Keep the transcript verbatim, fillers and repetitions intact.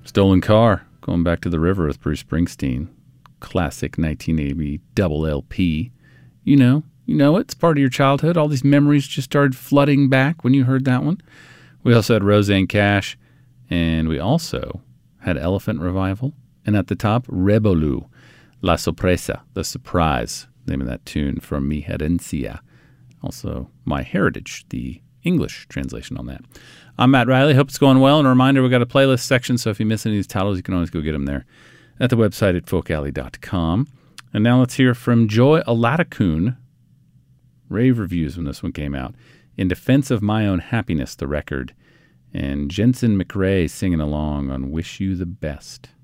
Stolen Car, Going Back to the River with Bruce Springsteen. Classic nineteen eighty double L P. You know, you know it. It's part of your childhood. All these memories just started flooding back when you heard that one. We also had Roseanne Cash, and we also had Elephant Revival. And at the top, Rebolu, La Sorpresa, The Surprise, name of that tune from Mi Herencia. Also, My Heritage, the English translation on that. I'm Matt Riley. Hope it's going well. And a reminder, we've got a playlist section, so if you miss any of these titles, you can always go get them there at the website at folk alley dot com. And now let's hear from Joy Aladakun. Rave reviews when this one came out. In Defense of My Own Happiness, the record. And Jensen McRae singing along on Wish You the Best.